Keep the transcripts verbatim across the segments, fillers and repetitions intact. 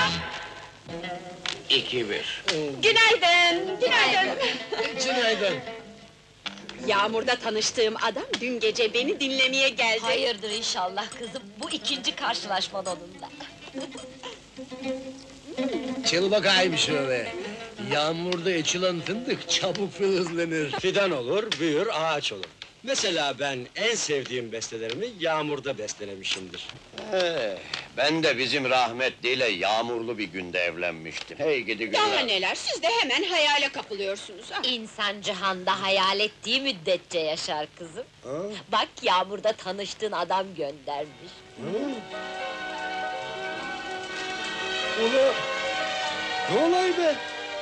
İki bir. Günaydın, günaydın! Günaydın. Yağmurda tanıştığım adam dün gece beni dinlemeye geldi. Hayırdır inşallah kızım, bu ikinci karşılaşman onunla. Çıl bakayım şöyle. Yağmurda açılan fındık çabuk filizlenir. Fidan olur, büyür, ağaç olur. Mesela ben en sevdiğim bestelerimi yağmurda bestelemişimdir. Ee, ben de bizim rahmetliyle yağmurlu bir günde evlenmiştim. Hey gidi Daha günler. neler, siz de hemen hayale kapılıyorsunuz ha! İnsan cihanda hayal ettiği müddetçe yaşar kızım. Ha? Bak yağmurda tanıştığın adam göndermiş. Ulu! Ne olay be?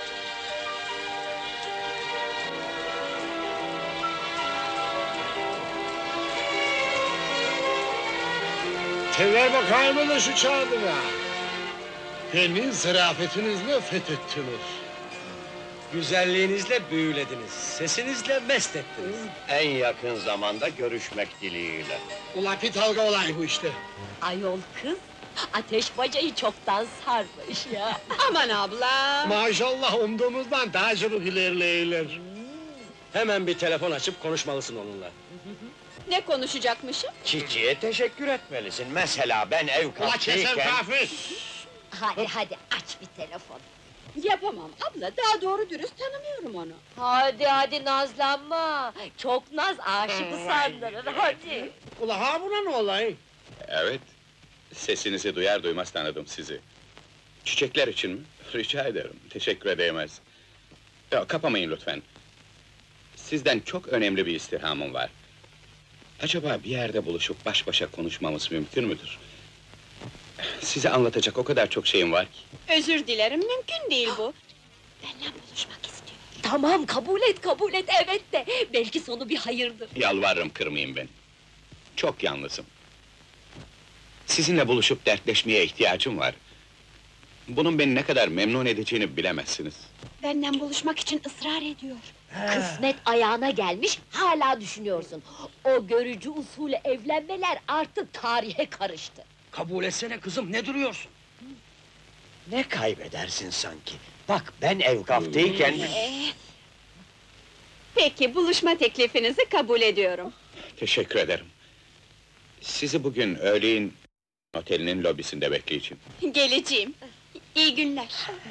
Tever bakayım da şu çağdına. Beni zarafetinizle fethettiniz. Güzelliğinizle büyülediniz, sesinizle mest ettiniz. En yakın zamanda görüşmek dileğiyle. Ula pitalga olay bu işte. Ayol kız, ateş bacayı çoktan sarmış ya. Aman abla! Maşallah umduğumuzdan daha çabuk ilerleyirler. Hemen bir telefon açıp konuşmalısın onunla. Ne konuşacakmışım? Çiçeğe teşekkür etmelisin. Mesela ben ev Ula keser kaptayken... kafi. Hadi hadi aç bir telefon. Yapamam abla, daha doğru dürüst tanımıyorum onu. Hadi hadi nazlanma, çok naz aşıkı sandırır, hadi. Ula ha buna ne olay? Evet, sesinizi duyar duymaz tanıdım sizi. Çiçekler için mi? Rica ederim, teşekkür edemez. Ya, kapamayın lütfen. Sizden çok önemli bir istirhamım var. Acaba bir yerde buluşup baş başa konuşmamız mümkün müdür? Size anlatacak o kadar çok şeyim var ki. Özür dilerim, mümkün değil bu. Benimle buluşmak istiyor. Tamam, kabul et, kabul et, evet de! Belki sonu bir hayırdır. Yalvarırım kırmayın beni. Çok yalnızım. Sizinle buluşup dertleşmeye ihtiyacım var. Bunun beni ne kadar memnun edeceğini bilemezsiniz. Benden buluşmak için ısrar ediyor. Kısmet ayağına gelmiş, hala düşünüyorsun. O görücü usulü evlenmeler artık tarihe karıştı. Kabul etsene kızım, ne duruyorsun? Ne kaybedersin sanki? Bak ben ev kaptayken... Ee, Peki, buluşma teklifinizi kabul ediyorum. Teşekkür ederim. Sizi bugün öğleyin otelinin lobisinde bekleyeceğim. Geleceğim. İyi günler.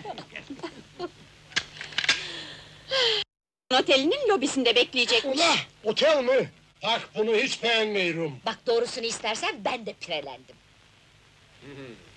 Otelinin lobisinde bekleyecekmiş. Ula otel mi? Bak bunu hiç beğenmiyorum. Bak doğrusunu istersen ben de pirelendim.